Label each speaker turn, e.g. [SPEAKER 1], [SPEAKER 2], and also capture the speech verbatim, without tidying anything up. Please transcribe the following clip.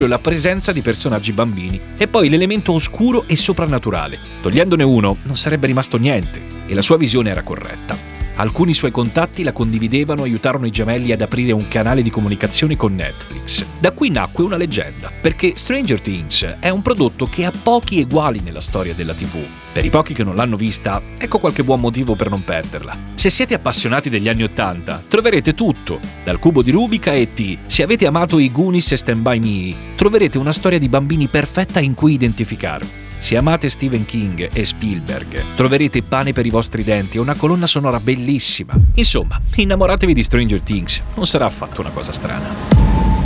[SPEAKER 1] la presenza di personaggi bambini e poi l'elemento oscuro e soprannaturale. Togliendone uno non sarebbe rimasto niente e la sua visione era corretta. Alcuni suoi contatti la condividevano e aiutarono i gemelli ad aprire un canale di comunicazione con Netflix. Da qui nacque una leggenda, perché Stranger Things è un prodotto che ha pochi eguali nella storia della tivù. Per i pochi che non l'hanno vista, ecco qualche buon motivo per non perderla. Se siete appassionati degli anni Ottanta, troverete tutto, dal cubo di Rubik a E T. Se avete amato i Goonies e Stand By Me, troverete una storia di bambini perfetta in cui identificarvi. Se amate Stephen King e Spielberg, troverete pane per i vostri denti e una colonna sonora bellissima. Insomma, innamoratevi di Stranger Things, non sarà affatto una cosa strana.